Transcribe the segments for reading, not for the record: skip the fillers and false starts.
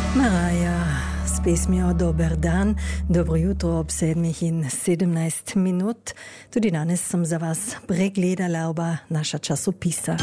Maraja s pesmijo Dober dan, dobro jutro ob 7:17. Tudi danes sem za vas pregledala oba naša časopisa.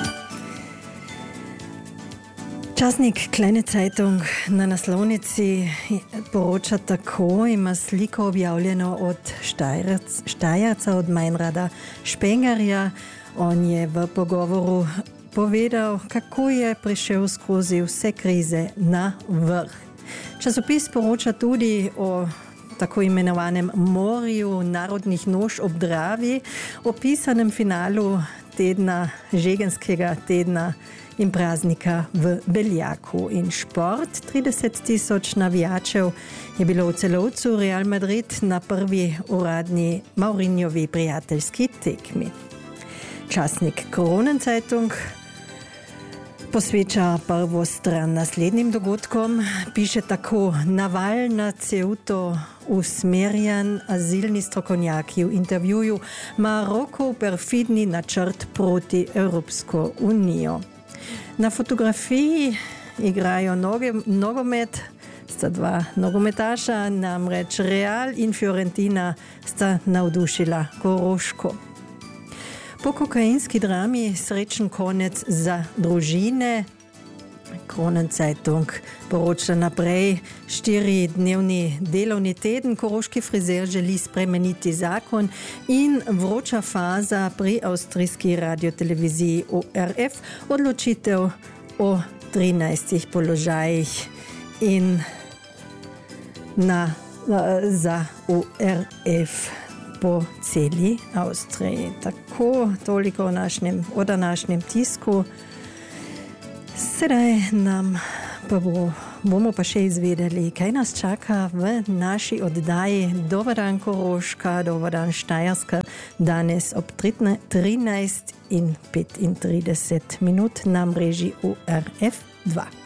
Časnik Kleine Zeitung na naslovnici poroča tako, ima sliko objavljeno od Štajerca, od Meinrada Špengarja. On je v pogovoru povedal, kako je prišel skozi vse krize na vrh. Časopis poroča tudi o tako imenovanem morju narodnih noš ob Dravi, o pisanem finalu tedna, žegenskega tedna in praznika v Beljaku. In šport, 30.000 navijačev je bilo v Celovcu Real Madrid na prvi uradni Mourinhovi prijateljski tekmi. Časnik Kronenzeitung posveča prvo stran naslednjim dogodkom. Piše tako: naval na Ceuto usmerjen azilni strokovnjaki v intervjuju Marokov perfidni načrt proti Evropsko unijo. Na fotografiji igrajo nogomet, sta dva nogometaša, namreč Real in Fiorentina sta navdušila Koroško. Po kokainski drami srečen konec za družine. Kronenzeitung poroča naprej: 4-dnevni delovni teden, koroški frizer želi spremeniti zakon in vroča faza pri avstrijski radioteleviziji ORF, odločitev o 13 položajih in za ORF po celi Avstriji. Tako, toliko o današnjem tisku. Sedaj nam pa bomo pa še izvedeli, kaj nas čaka v naši oddaji Dober dan Koroška, Dober dan Štajerska, danes ob 13:35 na mreži ORF 2.